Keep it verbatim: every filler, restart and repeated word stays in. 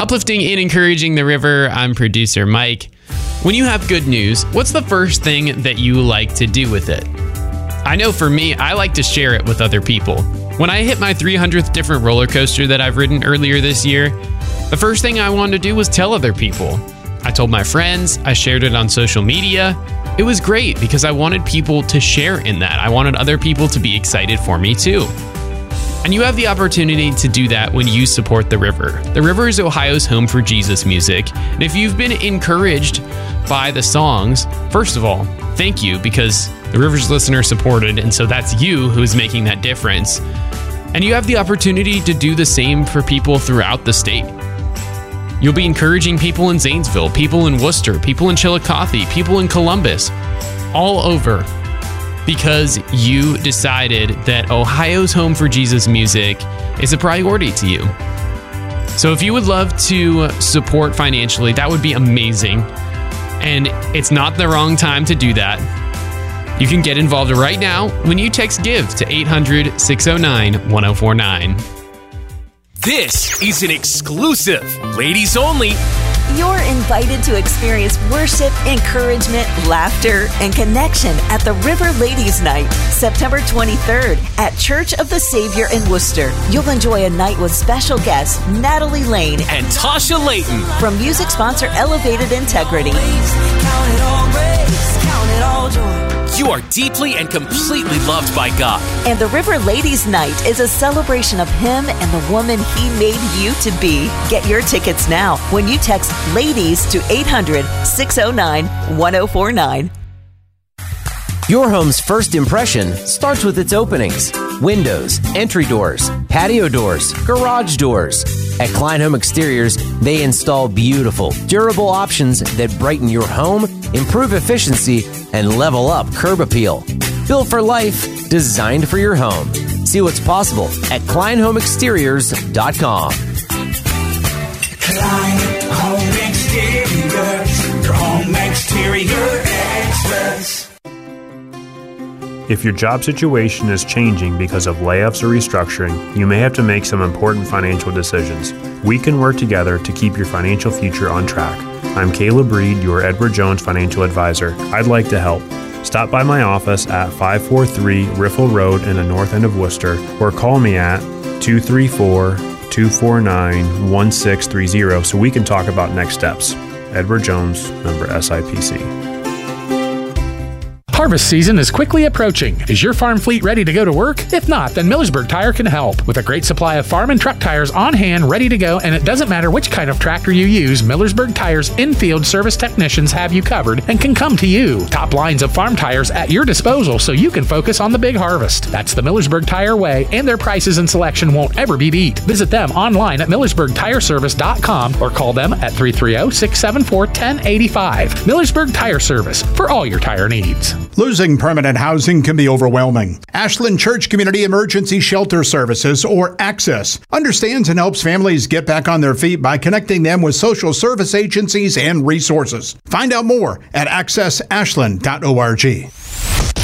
Uplifting and encouraging the river, I'm producer Mike. When you have good news, what's the first thing that you like to do with it? I know for me, I like to share it with other people. When I hit my three hundredth different roller coaster that I've ridden earlier this year, the first thing I wanted to do was tell other people. I told my friends, I shared it on social media. It was great because I wanted people to share in that. I wanted other people to be excited for me too. And you have the opportunity to do that when you support The River. The River is Ohio's home for Jesus music. And if you've been encouraged by the songs, first of all, thank you, because The River's listener supported, and so that's you who's making that difference. And you have the opportunity to do the same for people throughout the state. You'll be encouraging people in Zanesville, people in Worcester, people in Chillicothe, people in Columbus, all over, because you decided that Ohio's home for Jesus music is a priority to you. So if you would love to support financially, that would be amazing. And it's not the wrong time to do that. You can get involved right now when you text GIVE to eight hundred, six oh nine, one oh four nine. This is an exclusive, ladies only. You're invited to experience worship, encouragement, laughter, and connection at the River Ladies Night, September twenty-third at Church of the Savior in Worcester. You'll enjoy a night with special guests Natalie Lane and Tasha Layton from music sponsor Elevated Integrity. Count it all grace, count it all joy. You are deeply and completely loved by God. And the River Ladies Night is a celebration of Him and the woman He made you to be. Get your tickets now when you text LADIES to eight hundred, six oh nine, one oh four nine. Your home's first impression starts with its openings. Windows, entry doors, patio doors, garage doors. At Klein Home Exteriors, they install beautiful, durable options that brighten your home, improve efficiency, and level up curb appeal. Built for life, designed for your home. See what's possible at klein home exteriors dot com. Klein Home Exteriors, your home exterior experts. If your job situation is changing because of layoffs or restructuring, you may have to make some important financial decisions. We can work together to keep your financial future on track. I'm Caleb Reed, your Edward Jones financial advisor. I'd like to help. Stop by my office at five forty-three Riffle Road in the north end of Worcester, or call me at two three four, two four nine, one six three zero so we can talk about next steps. Edward Jones, member S I P C. Harvest season is quickly approaching. Is your farm fleet ready to go to work? If not, then Millersburg Tire can help. With a great supply of farm and truck tires on hand, ready to go, and it doesn't matter which kind of tractor you use, Millersburg Tire's in-field service technicians have you covered and can come to you. Top lines of farm tires at your disposal so you can focus on the big harvest. That's the Millersburg Tire way, and their prices and selection won't ever be beat. Visit them online at millersburg tire service dot com or call them at three three zero, six seven four, one zero eight five. Millersburg Tire Service, for all your tire needs. Losing permanent housing can be overwhelming. Ashland Church Community Emergency Shelter Services, or ACCESS, understands and helps families get back on their feet by connecting them with social service agencies and resources. Find out more at access ashland dot org.